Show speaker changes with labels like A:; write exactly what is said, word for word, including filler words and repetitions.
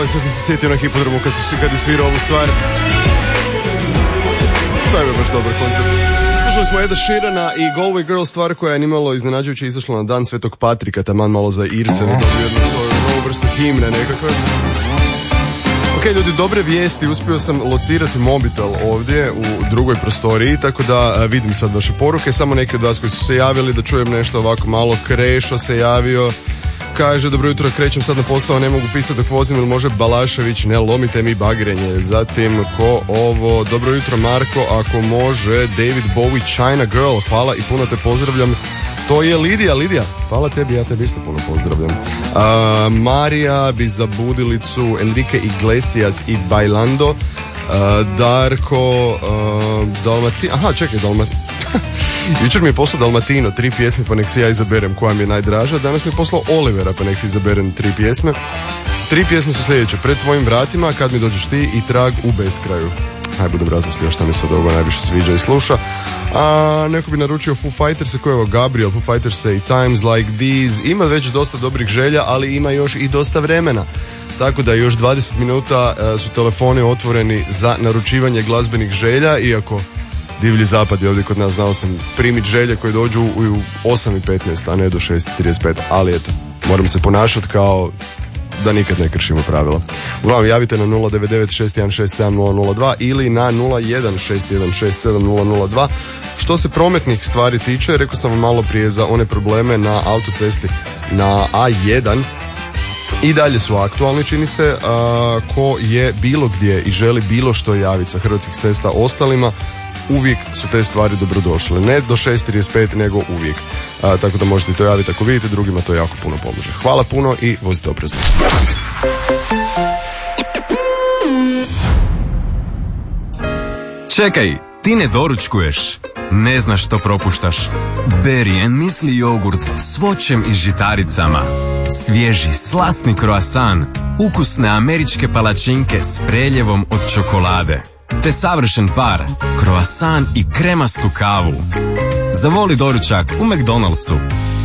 A: sad sam se sjetio na hipodromu kad, su, kad je svirao ovu stvar. To je baš dobar koncept. Slušali smo Eda Sheerana i Galway Girl, stvar koja je nimalo iznenađujuće izašla na dan Svetog Patrika, taman malo za Irce, da dobiju jednu svoju novu vrstu himne nekakve. Ok, ljudi, dobre vijesti, uspio sam locirati mobitel ovdje u drugoj prostoriji, tako da vidim sad vaše poruke, samo neki od vas koji su se javili da čujem nešto ovako malo. Krešo se javio, kaže: dobro jutro, krećem sad na posao, ne mogu pisati dok vozim, ili može Balašević, ne lomite mi bagrenje. Zatim, ko ovo, dobro jutro Marko, ako može David Bowie, China Girl, hvala i puno te pozdravljam. To je Lidija, Lidija, hvala tebi, ja tebi isto puno pozdravljam. Uh, Marija bi za budilicu, Enrique Iglesias i Bailando. Uh, Darko, uh, Dalmati, aha, čekaj, Dalmati. Jučer mi je poslao Dalmatino, tri pjesme, pa nek si ja izaberem koja mi je najdraža. Danas mi je poslao Olivera, pa nek si izaberem tri pjesme. Tri pjesme su sljedeće: Pred tvojim vratima, Kad mi dođeš ti i Trag u beskraju. Aj, budem razmislio šta mi se od ovoga najviše sviđa i sluša. A neko bi naručio Foo Fighters, koji je ovo Gabriel, Foo Fighters say Times Like These. Ima već dosta dobrih želja, ali ima još i dosta vremena. Tako da još dvadeset minuta uh, su telefoni otvoreni za naručivanje glazbenih želja, iako divlji zapad je ovdje kod nas, znao sam primiti želje koje dođu u, u osam i petnaest, a ne do šest i trideset pet, ali eto, moram se ponašati kao da nikad ne kršimo pravila. Uglavnom, javite na nula devet devet šest jedan šest sedam nula nula dva ili na nula jedan šest jedan šest sedam nula nula dva. Što se prometnih stvari tiče, rekao sam vam malo prije za one probleme na autocesti na A jedan, i dalje su aktualni, čini se. A, ko je bilo gdje i želi bilo što javiti sa Hrvatskih cesta ostalima, uvijek su te stvari dobrodošle. Ne do šest trideset pet, nego uvijek. A, tako da možete to javiti ako vidite, drugima to jako puno pomože. Hvala puno i vozite oprezno.
B: Čekaj, ti ne doručkuješ, ne znaš što propuštaš. Berry and Muesli jogurt s voćem i žitaricama. Svježi, slasni kroasan, ukusne američke palačinke s preljevom od čokolade. Te savršen par, kroasan i kremastu kavu. Zavoli doručak u McDonald'su.